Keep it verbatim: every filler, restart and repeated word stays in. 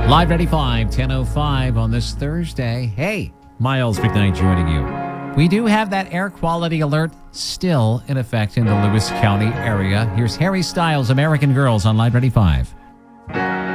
Live ninety-five, ten oh five on this Thursday. Hey, Miles McKnight joining you. We do have that air quality alert still in effect in the Lewis County area. Here's Harry Styles, American Girls on Live ninety-five.